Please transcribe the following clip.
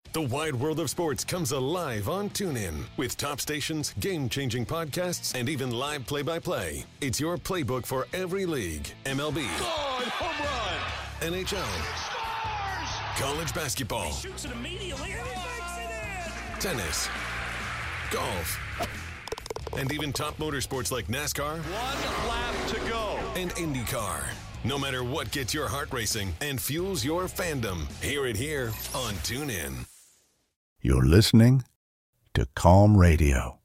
The wide world of sports comes alive on TuneIn. With top stations, game-changing podcasts, and even live play-by-play. It's your playbook for every league. MLB. Home run! NHL. College basketball. He shoots it immediately and he makes it in! Tennis. Golf. And even top motorsports like NASCAR. One lap to go. And IndyCar. No matter what gets your heart racing and fuels your fandom, hear it here on TuneIn. You're listening to Calm Radio.